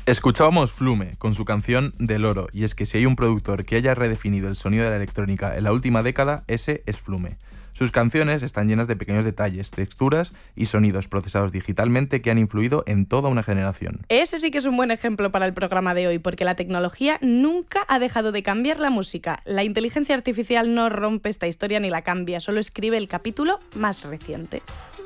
Escuchábamos Flume con su canción Del Oro, y es que si hay un productor que haya redefinido el sonido de la electrónica en la última década, ese es Flume. Sus canciones están llenas de pequeños detalles, texturas y sonidos procesados digitalmente que han influido en toda una generación. Ese sí que es un buen ejemplo para el programa de hoy, porque la tecnología nunca ha dejado de cambiar la música. La inteligencia artificial no rompe esta historia ni la cambia, solo escribe el capítulo más reciente.